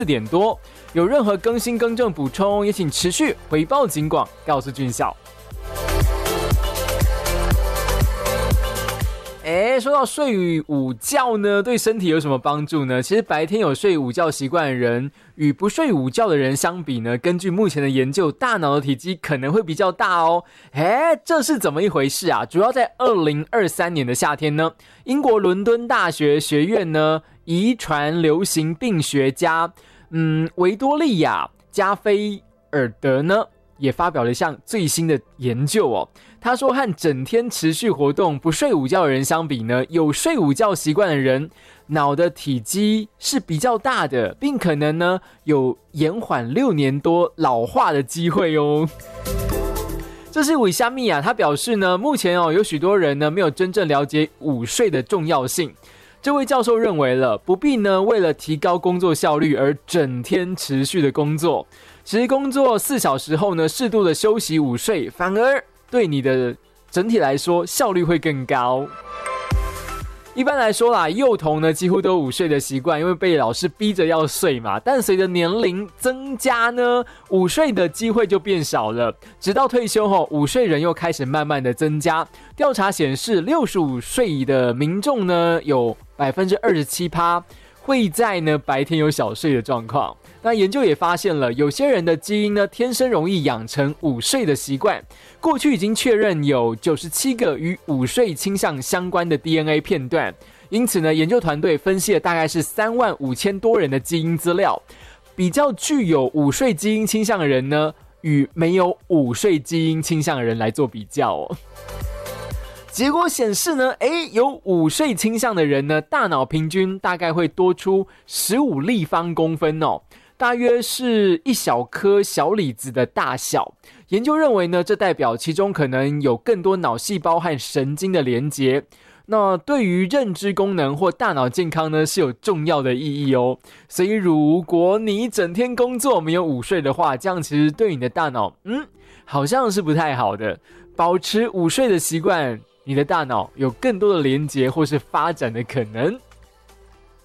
点多。有任何更新更正补充，也请持续回报警广，告诉俊孝。说到睡午觉呢，对身体有什么帮助呢？其实白天有睡午觉习惯的人，与不睡午觉的人相比呢，根据目前的研究，大脑的体积可能会比较大哦。这是怎么一回事啊？主要在2023年的夏天呢，英国伦敦大学学院呢，遗传流行病学家维多利亚加菲尔德呢，也发表了一项最新的研究哦。他说，和整天持续活动不睡午觉的人相比呢，有睡午觉习惯的人，脑的体积是比较大的，并可能呢有延缓6年多老化的机会哦。这是韦虾米啊，他表示呢，目前有许多人呢没有真正了解午睡的重要性。这位教授认为了，不必呢为了提高工作效率而整天持续的工作。其实工作4小时后呢，适度的休息午睡，反而对你的整体来说效率会更高。一般来说啦，幼童呢几乎都有午睡的习惯，因为被老师逼着要睡嘛。但随着年龄增加呢，午睡的机会就变少了。直到退休后，午睡人又开始慢慢的增加。调查显示，65岁的民众呢，有27%会在呢白天有小睡的状况。那研究也发现了，有些人的基因呢天生容易养成午睡的习惯。过去已经确认有97个与午睡倾向相关的 DNA 片段，因此呢，研究团队分析了大概是35000多人的基因资料，比较具有午睡基因倾向的人呢，与没有午睡基因倾向的人来做比较哦。结果显示呢，有午睡倾向的人呢，大脑平均大概会多出15立方公分哦，大约是一小颗小李子的大小。研究认为呢，这代表其中可能有更多脑细胞和神经的连结。那对于认知功能或大脑健康呢，是有重要的意义哦。所以如果你整天工作没有午睡的话，这样其实对你的大脑好像是不太好的。保持午睡的习惯，你的大脑有更多的连结或是发展的可能。